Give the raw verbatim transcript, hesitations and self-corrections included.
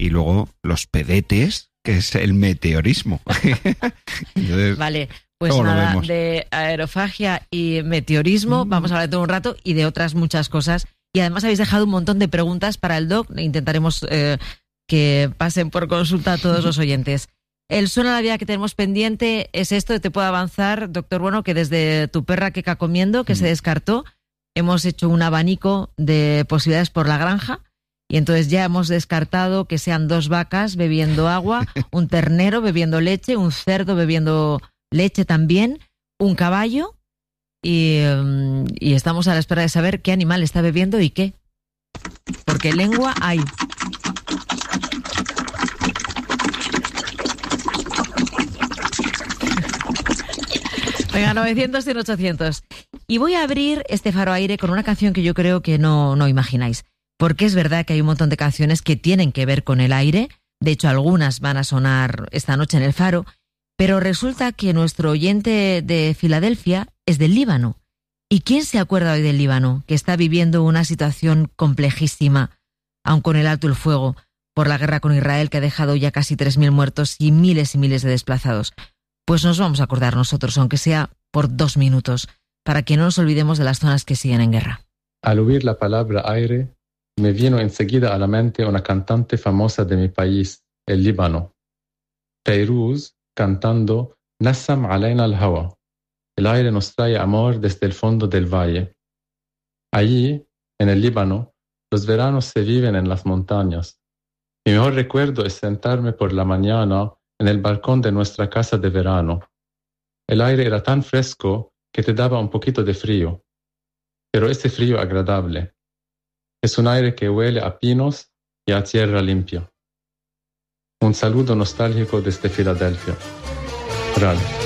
y luego los pedetes, que es el meteorismo. Entonces, vale, pues nada, de aerofagia y meteorismo mm. vamos a hablar de todo un rato y de otras muchas cosas. Y además habéis dejado un montón de preguntas para el doc. Intentaremos eh, que pasen por consulta a todos los oyentes. El suena la vida que tenemos pendiente es esto. Te puedo avanzar, doctor Bueno, que desde tu perra queca comiendo, que mm. se descartó, hemos hecho un abanico de posibilidades por la granja. Y entonces ya hemos descartado que sean dos vacas bebiendo agua, un ternero bebiendo leche, un cerdo bebiendo leche también, un caballo. Y, um, y estamos a la espera de saber qué animal está bebiendo y qué. Porque lengua hay. Venga, novecientos, cien, ochocientos. Y voy a abrir este Faro Aire con una canción que yo creo que no, no imagináis. Porque es verdad que hay un montón de canciones que tienen que ver con el aire. De hecho, algunas van a sonar esta noche en el Faro. Pero resulta que nuestro oyente de Filadelfia es del Líbano. ¿Y quién se acuerda hoy del Líbano, que está viviendo una situación complejísima, aun con el alto el fuego, por la guerra con Israel, que ha dejado ya casi tres mil muertos y miles y miles de desplazados? Pues nos vamos a acordar nosotros, aunque sea por dos minutos, para que no nos olvidemos de las zonas que siguen en guerra. Al oír la palabra aire, me vino enseguida a la mente una cantante famosa de mi país, el Líbano, Peiruz, cantando Nassam alayna al-hawa. El aire nos trae amor desde el fondo del valle. Allí, en el Líbano, los veranos se viven en las montañas. Mi mejor recuerdo es sentarme por la mañana en el balcón de nuestra casa de verano. El aire era tan fresco que te daba un poquito de frío, pero ese frío agradable. Es un aire que huele a pinos y a tierra limpia. Un saludo nostálgico desde Filadelfia. Ral.